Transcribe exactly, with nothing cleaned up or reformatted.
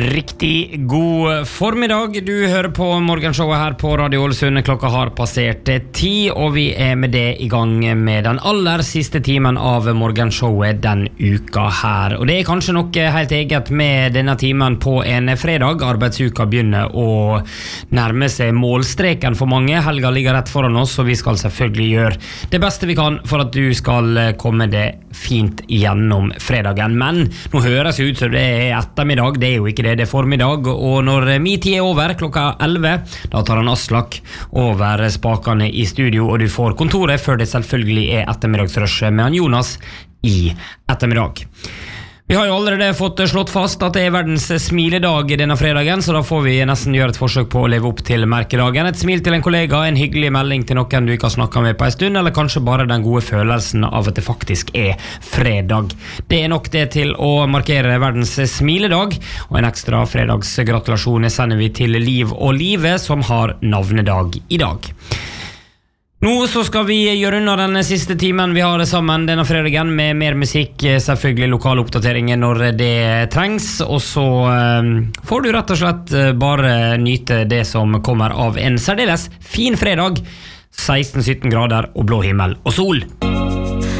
Riktig god formiddag. Du hører på morgenshowet her på Radio Ålesund. Klokka har passert ti, og vi er med det i gang med den aller siste timen av morgenshowet den uka her. Og det er kanskje noe helt eget med denne timen på en fredag. Arbeidsuka begynner å nærme seg målstreken for mange. Helga ligger rett foran oss, og vi skal selvfølgelig gjøre det beste vi kan for at du skal komme det fint gjennom fredagen. Men nå høres det ut som det er ettermiddag. Det er jo ikke det, det er formiddag, og når min tid er over, klokka elleve, da tar han Aslak over spakene i studio, og du får kontoret før det selvfølgelig er ettermiddagsrushet med han Jonas i ettermiddag. Vi har jo allerede fått slått fast at det er verdens smiledag denne fredagen, så da får vi nesten gjøre et forsøk på å leve opp til merkedagen. Et smil til en kollega, en hyggelig melding til noen du ikke har snakket med på en stund, eller kanskje bare den gode følelsen av at det faktisk er fredag. Det er nok det til å markere verdens smiledag, og en ekstra fredagsgratulasjon sender vi til Liv og Live, som har navnedag i dag. Nå så skal vi gjøre unna den siste timen vi har sammen denne fredagen med mer musikk, selvfølgelig lokale oppdateringer når det trengs, og så eh, får du rett og slett bare nyte det som kommer av en særdeles fin fredag, seksten sytten grader og blå himmel og sol.